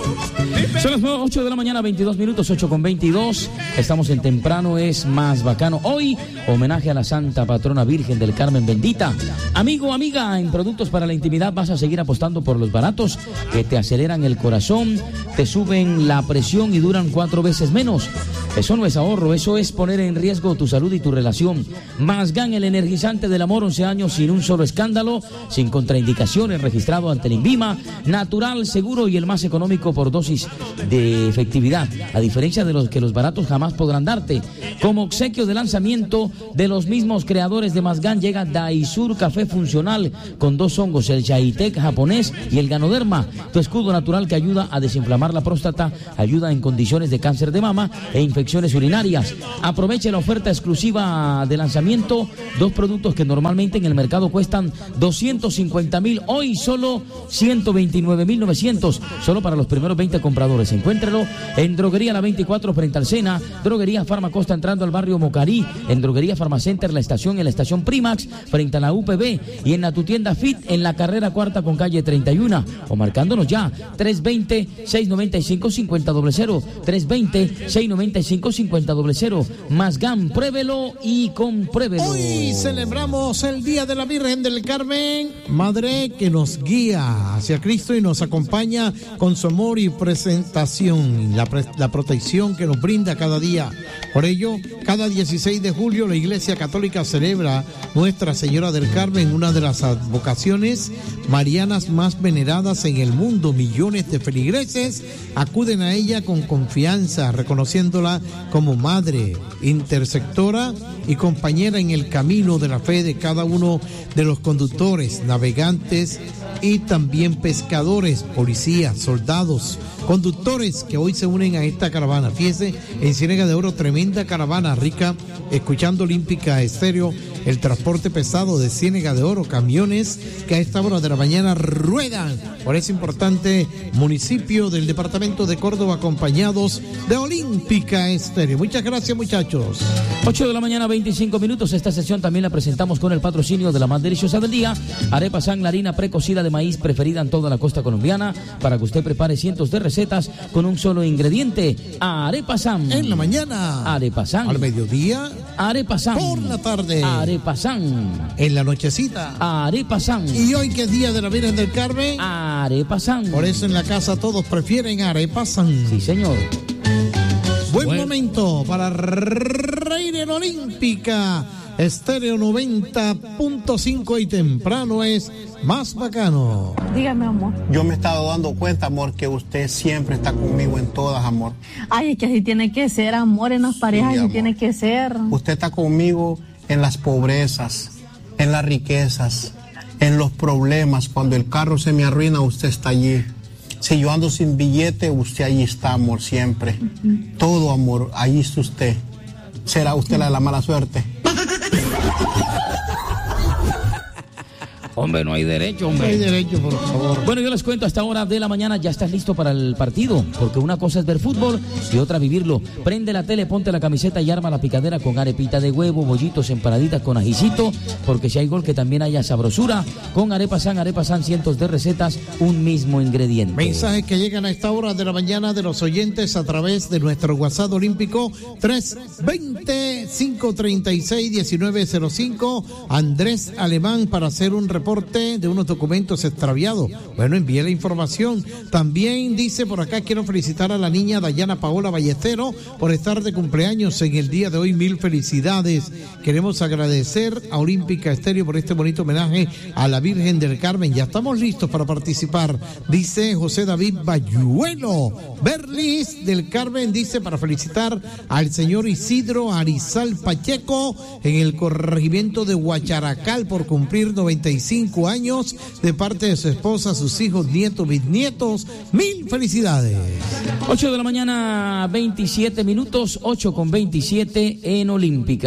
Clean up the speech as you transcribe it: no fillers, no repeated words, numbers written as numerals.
Son las 8 de la mañana, 22 minutos, 8:22. Estamos en Temprano es Más Bacano. Hoy, homenaje a la Santa Patrona Virgen del Carmen Bendita. Amigo, amiga, en productos para la intimidad vas a seguir apostando por los baratos que te aceleran el corazón, te suben la presión y duran 4 veces menos. Eso no es ahorro, eso es poner en riesgo tu salud y tu relación. Masgan, el energizante del amor, 11 años sin un solo escándalo, sin contraindicaciones, registrado ante el INVIMA, natural, seguro y el más económico por dosis de efectividad, a diferencia de los que los baratos jamás podrán darte. Como obsequio de lanzamiento de los mismos creadores de Masgan, llega Daisur Café Funcional con 2 hongos, el Chaitec japonés y el Ganoderma, tu escudo natural que ayuda a desinflamar la próstata, ayuda en condiciones de cáncer de mama e infecciones urinarias. Aproveche la oferta exclusiva de lanzamiento, 2 productos que normalmente en el mercado cuestan 250,000, hoy solo 129,900, solo para los primeros 20 compradores. Encuéntralo en Droguería La 24 frente al Sena, Droguería Farmacosta entrando al barrio Mocarí, en Droguería Farmacenter La Estación, en la Estación Primax frente a la UPB y en tu tienda Fit en la carrera 4 con calle 31, o marcándonos ya 320-695-5000, 320-695-5000. Masgan, pruébelo y compruébelo. Hoy celebramos el Día de la Virgen del Carmen, Madre que nos guía hacia Cristo y nos acompaña con su amor y presentación, la protección que nos brinda cada día. Por ello, cada 16 de julio la Iglesia Católica celebra Nuestra Señora del Carmen, una de las advocaciones marianas más veneradas en el mundo. Millones de feligreses acuden a ella con confianza, reconociéndola como madre, intercesora y compañera en el camino de la fe de cada uno de los conductores, navegantes y también pescadores, policías, soldados, conductores que hoy se unen a esta caravana. Fíjese, en Ciénega de Oro, tremenda caravana rica, escuchando Olímpica Estéreo, el transporte pesado de Ciénega de Oro, camiones que a esta hora de la mañana ruedan por ese importante municipio del departamento de Córdoba, acompañados de Olímpica Estéreo. Muchas gracias, muchachos. 8 de la mañana, 25 minutos. Esta sesión también la presentamos con el patrocinio de la más deliciosa del día, Arepa San, la harina precocida de maíz preferida en toda la costa colombiana, para que usted prepare cientos de recetas con un solo ingrediente. Arepa San. En la mañana. Arepa San. Al mediodía. Arepa San. Por la tarde. Arepa San. En la nochecita. Arepa San. Y hoy que es Día de la Virgen del Carmen, Arepa San. Por eso en la casa todos prefieren Arepa San. Sí, señor. Buen momento para reír en Olímpica Estéreo 90.5 y Temprano es Más Bacano. Dígame, amor. Yo me he estado dando cuenta, amor, que usted siempre está conmigo en todas, amor. Ay, es que así tiene que ser, amor, en las parejas, Sí, así amor. tiene que ser. Usted está conmigo en las pobrezas, en las riquezas, en los problemas. Cuando el carro se me arruina, usted está allí. Si yo ando sin billete, usted allí está, amor, siempre. Todo, amor, ahí está usted. ¿Será usted la de la mala suerte? Hombre, no hay derecho, hombre. No hay derecho, por favor. Bueno, yo les cuento, a esta hora de la mañana ya estás listo para el partido, porque una cosa es ver fútbol y otra vivirlo. Prende la tele, ponte la camiseta y arma la picadera con arepita de huevo, bollitos, empanaditas con ajicito, porque si hay gol que también haya sabrosura. Con Arepa San, cientos de recetas, un mismo ingrediente. Mensajes que llegan a esta hora de la mañana de los oyentes a través de nuestro WhatsApp olímpico 320-536-1905. Andrés Alemán para hacer un reporte de unos documentos extraviados. Bueno, envíe la información. También dice por acá, quiero felicitar a la niña Dayana Paola Ballestero por estar de cumpleaños en el día de hoy. 1000 felicidades. Queremos agradecer a Olímpica Estéreo por este bonito homenaje a la Virgen del Carmen. Ya estamos listos para participar, dice José David Bayuelo. Berlis del Carmen dice para felicitar al señor Isidro Arizal Pacheco en el corregimiento de Huacharacal por cumplir 95 años, de parte de su esposa, sus hijos, nietos, bisnietos. 1000 felicidades. 8 de la mañana, 27 minutos, 8:27 en Olímpica.